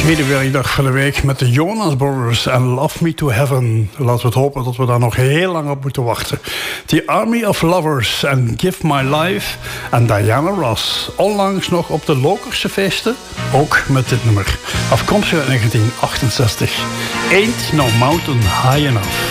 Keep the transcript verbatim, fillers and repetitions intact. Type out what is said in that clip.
Tweede werkdag van de week met de Jonas Brothers en Love Me to Heaven. Laten we het hopen dat we daar nog heel lang op moeten wachten. The Army of Lovers en Give My Life en Diana Ross. Onlangs nog op de Lokerse feesten, ook met dit nummer. Afkomstig uit negentien achtenzestig. Ain't No Mountain High Enough.